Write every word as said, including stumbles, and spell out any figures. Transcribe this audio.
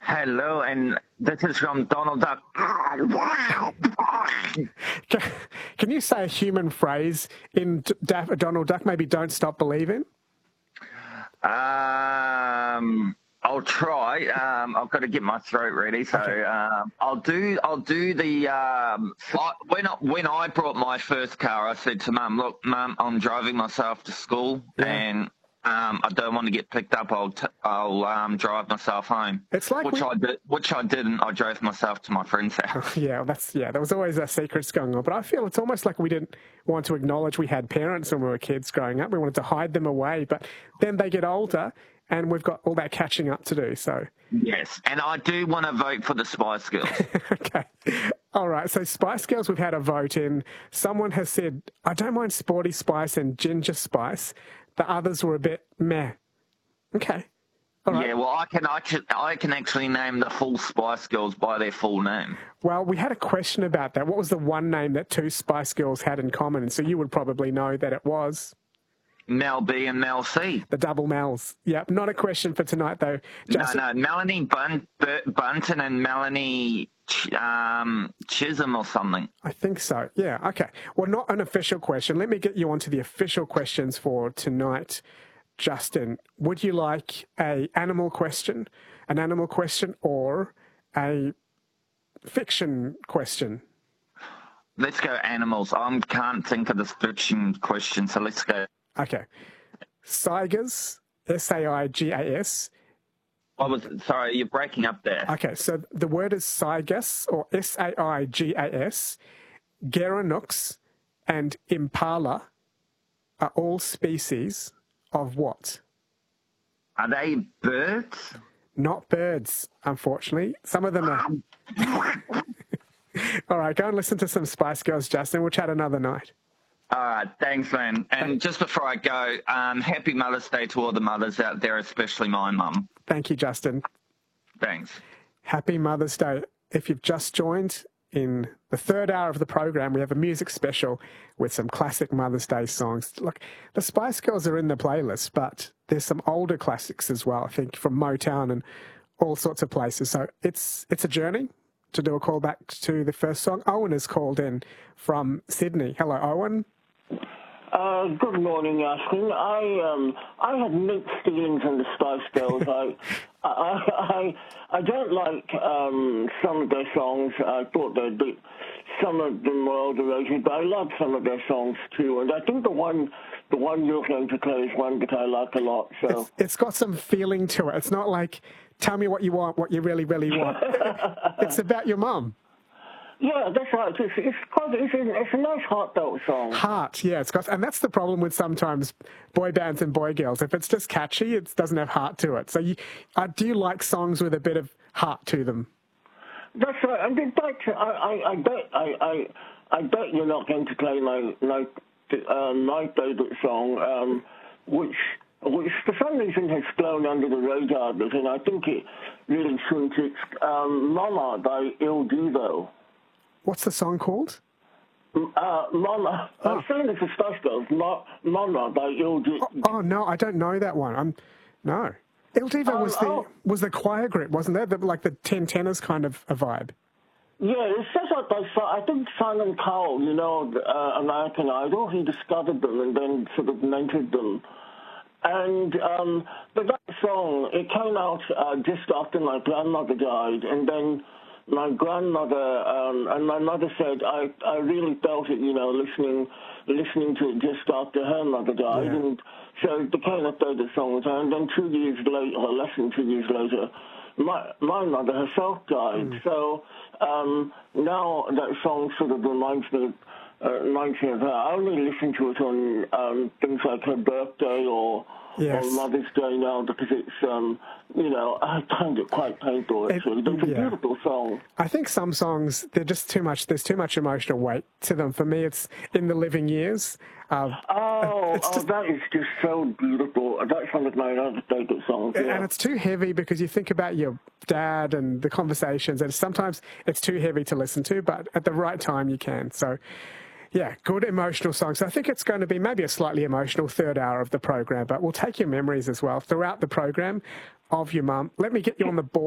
Hello, and this is from Donald Duck. Can, can you say a human phrase in D- Daff- Donald Duck? Maybe "Don't stop believing." Um, I'll try. Um, I've got to get my throat ready, so Okay. um, I'll do. I'll do the. Um, flight. When I, when I brought my first car, I said to Mum, "Look, Mum, I'm driving myself to school, Yeah. and um, I don't want to get picked up. I'll t- I'll um, drive myself home." It's like which we- I did. Which I didn't. I drove myself to my friend's house. Yeah, that's yeah. There was always a secrets going on, but I feel it's almost like we didn't want to acknowledge we had parents when we were kids growing up. We wanted to hide them away, but then they get older, and we've got all that catching up to do. So Yes, and I do want to vote for the Spice Girls. okay, all right. So Spice Girls, we've had a vote in. Someone has said, "I don't mind Sporty Spice and Ginger Spice." The others were a bit meh. Okay. All right. Yeah, well, I can, I can, I can actually name the full Spice Girls by their full name. Well, we had a question about that. What was the one name that two Spice Girls had in common? And so you would probably know that it was Mel B and Mel C. the double Mels. Yep, not a question for tonight, though. Justin, No, no, Melanie Bun- Bur- Bunton and Melanie Ch- um, Chisholm or something. I think so. Yeah, okay. Well, not an official question. Let me get you onto the official questions for tonight. Justin, would you like a animal question, an animal question, or a fiction question? Let's go animals. I can't think of this fiction question, so let's go. Okay. Saigers, S A I G A S. I was sorry, you're breaking up there. Okay, so the word is Saigas, or S A I G A S. Geronux and Impala are all species of what? Are they birds? Not birds, unfortunately. Some of them are. All right, go and listen to some Spice Girls, Justin. We'll chat another night. All right, thanks, man. And just before I go, um, happy Mother's Day to all the mothers out there, especially my mum. Thank you, Justin. Thanks. Happy Mother's Day. If you've just joined, in the third hour of the program, we have a music special with some classic Mother's Day songs. Look, the Spice Girls are in the playlist, but there's some older classics as well, I think, from Motown and all sorts of places. So it's it's a journey to do a call back to the first song. Owen is called in from Sydney. Hello, Owen. Uh, good morning, Ashton. I um I had mixed feelings on the Spice Girls. I, I I I don't like um some of their songs. I thought they'd be some of them were overrated, but I love some of their songs too. And I think the one the one you're going to play is one that I like a lot. So It's, it's got some feeling to it. It's not like tell me what you want, what you really really want. It's about your mum. yeah, that's right. It's it's quite it's a, it's a nice heartfelt song. Heart, yeah, it's got, and that's the problem with sometimes boy bands and boy girls. If it's just catchy, it doesn't have heart to it. So, you, uh, do you like songs with a bit of heart to them? That's right. And in fact, I, I, I bet I, I, I bet you're not going to play my my uh, my favourite song, um, which which for some reason has flown under the radar, but and I think it really suits. It's um, "Mama" by Il Divo. What's the song called? Uh, Mama, Oh. I'm saying it's a Spice Girls. Ma, Mama by Il Divo. Oh no, I don't know that one. I'm no. Il Divo Oh, was the oh. was the choir group, wasn't there? The, like the ten tenors kind of a vibe. Yeah, it's set up by, Si- I think Simon Cowell, you know, the, uh, American Idol. He discovered them and then sort of mentored them. And um, but that song, it came out uh, just after my grandmother died, and then my grandmother um, and my mother said I, I really felt it, you know, listening listening to it just after her mother died, Yeah. and so it became a favourite song. And then two years later, or less than two years later, my my mother herself died. Mm. So um, now that song sort of reminds me. Uh, reminds me of her. I only listen to it on um, things like her birthday or, Yes. or Mother's Day now because it's, um, you know, I find it quite painful, actually. But it's a yeah. beautiful song. I think some songs they're just too much. There's too much emotional weight to them. For me, it's In the Living Years. Uh, Oh, it's oh just- that is just so beautiful. That's one of my other favourite songs. Yeah. And it's too heavy because you think about your dad and the conversations, and sometimes it's too heavy to listen to, but at the right time you can. So, yeah, good emotional songs. I think it's going to be maybe a slightly emotional third hour of the program, but we'll take your memories as well throughout the program of your mum. Let me get you on the board.